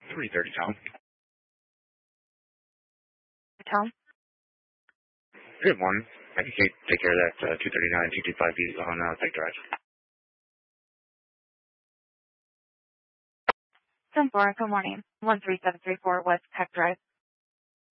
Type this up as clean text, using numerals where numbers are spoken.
330, Tom. Tom? Good morning. I can take care of that 239-225 on Tech Drive. 10-4, good morning. 13734 West Tech Drive.